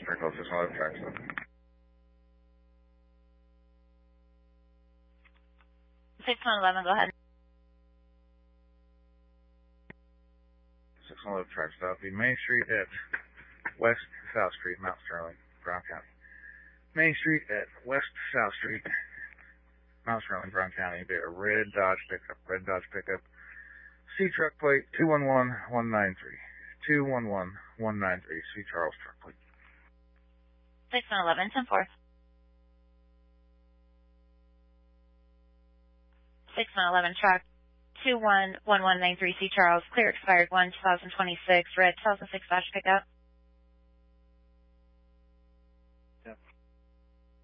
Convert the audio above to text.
Circle 611 track stop. 611, go ahead. 611 track stop. The Main Street at West South Street, Mount Sterling, Brown County. Main Street at West South Street, Mount Sterling, Brown County. Be a red Dodge pickup. C truck plate 211193. 211193. C Charles truck plate. 611, 10-4. 611 truck 211193 C Charles, clear expired 1 2026, red 2006 Dodge pickup.